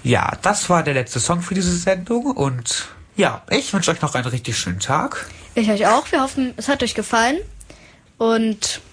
Ja, das war der letzte Song für diese Sendung und ja, ich wünsche euch noch einen richtig schönen Tag. Ich euch auch. Wir hoffen, es hat euch gefallen und